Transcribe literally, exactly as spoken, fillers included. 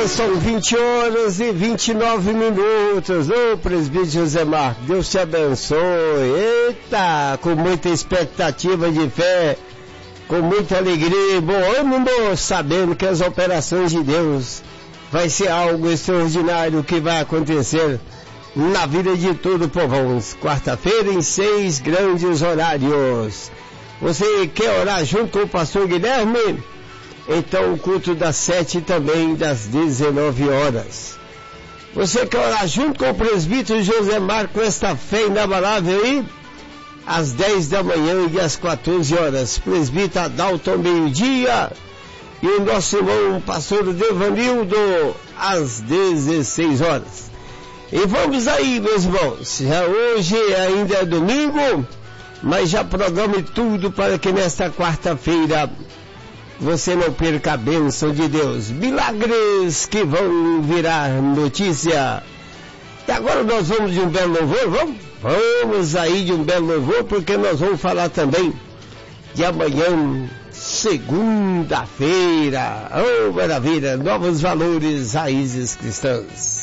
Agora são vinte horas e vinte e nove minutos. Ô, presbítero José Marcos, Deus te abençoe. Eita, com muita expectativa de fé, com muita alegria e bom ânimo, sabendo que as operações de Deus vai ser algo extraordinário que vai acontecer na vida de todo o povão. Quarta-feira em seis grandes horários. Você quer orar junto com o pastor Guilherme? Então o culto das sete também das dezenove horas. Você quer orar junto com o presbítero José Marcos, esta fé inabalável aí? Às dez da manhã e às quatorze horas. Presbítero Adalto ao meio-dia. E o nosso irmão pastor Devanildo às dezesseis horas. E vamos aí, meus irmãos. Já hoje ainda é domingo, mas já programe tudo para que nesta quarta-feira você não perca a bênção de Deus. Milagres que vão virar notícia. E agora nós vamos de um belo louvor, vamos? Vamos aí de um belo louvor, porque nós vamos falar também de amanhã, segunda-feira. Oh, maravilha! Novos valores, raízes cristãs.